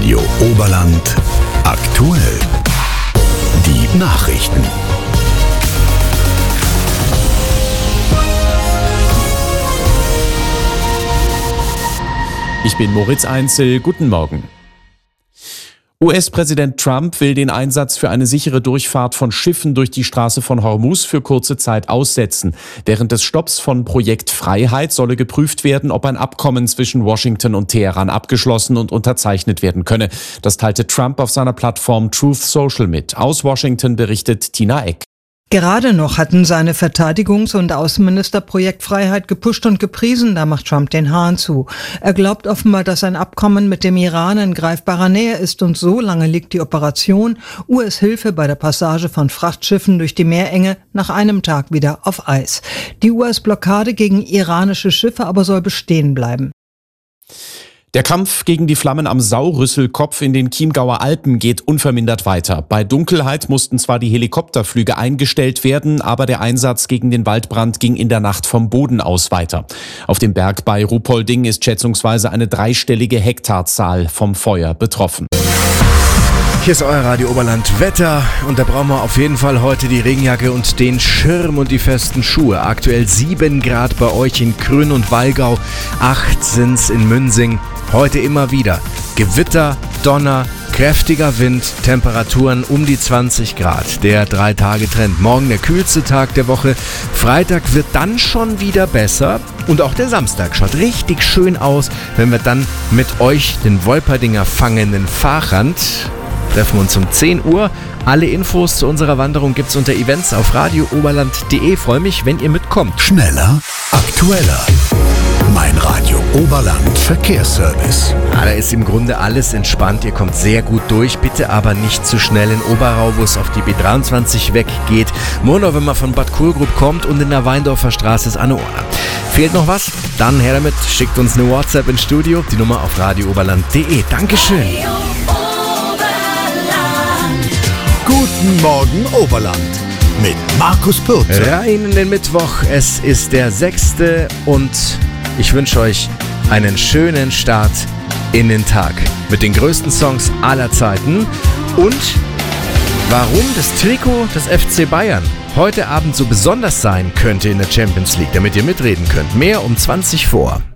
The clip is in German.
Radio Oberland aktuell. Die Nachrichten. Ich bin Moritz Einzel, guten Morgen. US-Präsident Trump will den Einsatz für eine sichere Durchfahrt von Schiffen durch die Straße von Hormuz für kurze Zeit aussetzen. Während des Stopps von Projekt Freiheit solle geprüft werden, ob ein Abkommen zwischen Washington und Teheran abgeschlossen und unterzeichnet werden könne. Das teilte Trump auf seiner Plattform Truth Social mit. Aus Washington berichtet Tina Eck. Gerade noch hatten seine Verteidigungs- und Außenminister Projekt Freiheit gepusht und gepriesen, da macht Trump den Hahn zu. Er glaubt offenbar, dass ein Abkommen mit dem Iran in greifbarer Nähe ist und so lange liegt die Operation US-Hilfe bei der Passage von Frachtschiffen durch die Meerenge nach einem Tag wieder auf Eis. Die US-Blockade gegen iranische Schiffe aber soll bestehen bleiben. Der Kampf gegen die Flammen am Saurüsselkopf in den Chiemgauer Alpen geht unvermindert weiter. Bei Dunkelheit mussten zwar die Helikopterflüge eingestellt werden, aber der Einsatz gegen den Waldbrand ging in der Nacht vom Boden aus weiter. Auf dem Berg bei Ruhpolding ist schätzungsweise eine 3-stellige Hektarzahl vom Feuer betroffen. Hier ist euer Radio Oberland Wetter und da brauchen wir auf jeden Fall heute die Regenjacke und den Schirm und die festen Schuhe. Aktuell 7 Grad bei euch in Krün und Wallgau, 8 sind's in Münsing. Heute immer wieder Gewitter, Donner, kräftiger Wind, Temperaturen um die 20 Grad. Der 3-Tage-Trend. Morgen der kühlste Tag der Woche. Freitag wird dann schon wieder besser. Und auch der Samstag schaut richtig schön aus, wenn wir dann mit euch den Wolperdinger fangenden Fahrrand treffen wir uns um 10 Uhr. Alle Infos zu unserer Wanderung gibt's unter Events auf radiooberland.de. Freue mich, wenn ihr mitkommt. Schneller, aktueller. Mein Radio Oberland Verkehrsservice. Da ist im Grunde alles entspannt. Ihr kommt sehr gut durch. Bitte aber nicht zu schnell in Oberau, wo es auf die B23 weggeht. Murnau, wenn man von Bad Kohlgrub kommt und in der Weindorfer Straße ist Anne-Orna. Fehlt noch was? Dann her damit. Schickt uns eine WhatsApp ins Studio. Die Nummer auf radiooberland.de. Dankeschön. Guten Morgen Oberland mit Markus Pürze. Rein in den Mittwoch. Es ist der 6. und ich wünsche euch einen schönen Start in den Tag mit den größten Songs aller Zeiten und warum das Trikot des FC Bayern heute Abend so besonders sein könnte in der Champions League, damit ihr mitreden könnt. Mehr um 20 vor.